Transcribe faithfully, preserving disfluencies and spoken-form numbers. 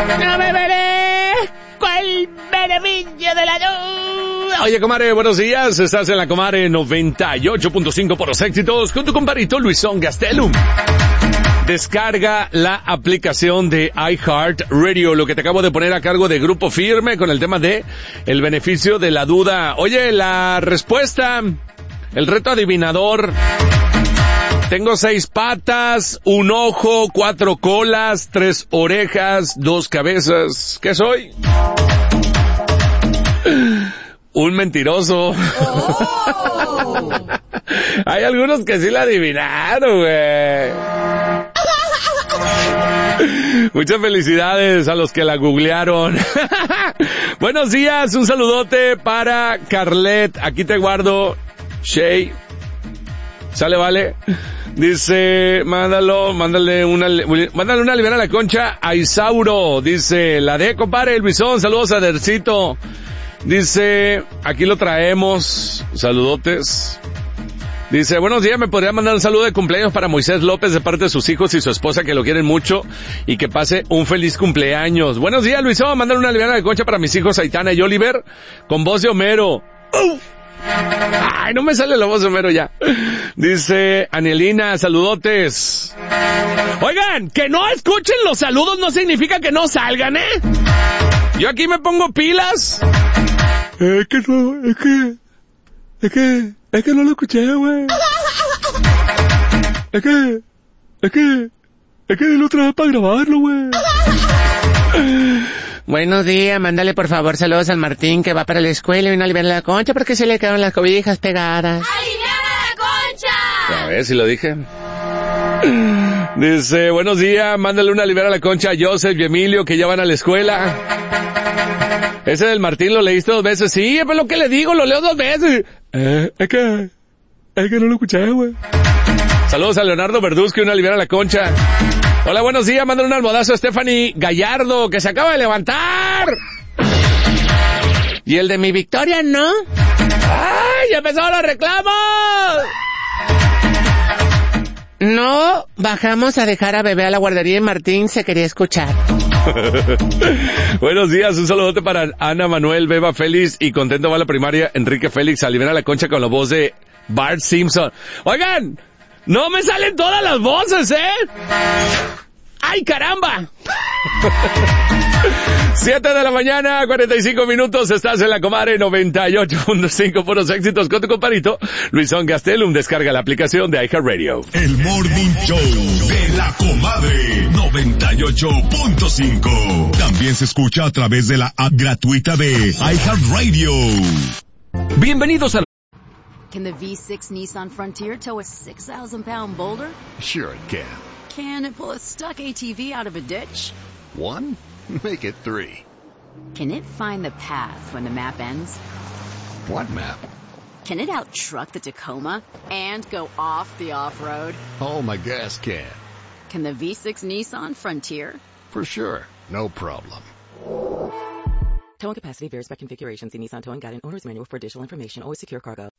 No me veré cuál beneficio de la duda. Oye, comadre, buenos días. Estás en la comadre noventa y ocho punto cinco por los éxitos con tu compadrito Luisón Gastelum. Descarga la aplicación de iHeartRadio, lo que te acabo de poner a cargo de Grupo Firme con el tema de el beneficio de la duda. Oye, la respuesta, el reto adivinador. Tengo seis patas, un ojo, cuatro colas, tres orejas, dos cabezas. ¿Qué soy? Un mentiroso. Oh. Hay algunos que sí la adivinaron, güey. Muchas felicidades a los que la googlearon. Buenos días, un saludote para Carlet. Aquí te guardo, Shay. Sale, vale. Dice, mándalo, mándale una, mándale una liviana a la concha a Isauro. Dice, la de compadre, el Luisón. Saludos a Dercito. Dice, aquí lo traemos. Saludotes. Dice, buenos días, me podría mandar un saludo de cumpleaños para Moisés López de parte de sus hijos y su esposa que lo quieren mucho y que pase un feliz cumpleaños. Buenos días, Luisón, mándale una liviana de concha para mis hijos Aitana y Oliver con voz de Homero. ¡Uh! Ay, no me sale la voz de Homero ya. Dice, Anielina, saludotes. Oigan, que no escuchen los saludos no significa que no salgan, ¿eh? Yo aquí me pongo pilas. Es que no, es que, es que... Es que no lo escuché, güey. Es que, es que, es que lo traje para grabarlo, güey. Buenos días, mándale por favor saludos al Martín que va para la escuela y una aliviana a la concha porque se le quedaron las cobijas pegadas. ¡Aliviana la concha! A ver si lo dije. Dice, buenos días, mándale una aliviana a la concha a Joseph y Emilio que ya van a la escuela. Ese del Martín lo leíste dos veces. Sí, es lo que le digo, lo leo dos veces. Eh, es que, es que no lo escuché, güey. Saludos a Leonardo Verduzco y una aliviana a la concha. Hola, buenos días, mándale un almohadazo a Stephanie Gallardo, que se acaba de levantar. Y el de mi Victoria, ¿no? ¡Ay, ya empezaron los reclamos! No, bajamos a dejar a bebé a la guardería y Martín se quería escuchar. Buenos días, un saludote para Ana Manuel, Beba Félix y contento va la primaria, Enrique Félix, aliviana la concha con la voz de Bart Simpson. Oigan, no me salen todas las voces, ¿eh? ¡Ay, caramba! Siete de la mañana, cuarenta y cinco minutos, estás en la comadre noventa y ocho punto cinco, puros éxitos con tu compadrito Luisón Gastelum. Descarga la aplicación de iHeartRadio. El Morning Show de la comadre noventa y ocho punto cinco. También se escucha a través de la app gratuita de iHeartRadio. Bienvenidos a... Can the V six Nissan Frontier tow a six thousand pound boulder? Sure it can. Can it pull a stuck A T V out of a ditch? One? Make it three. Can it find the path when the map ends? What map? Can it out-truck the Tacoma and go off the off-road? Oh, my gas can. Can the V six Nissan Frontier? For sure. No problem. Towing capacity varies by configuration. See Nissan Towing Guide and Owner's Manual for additional information. Always secure cargo.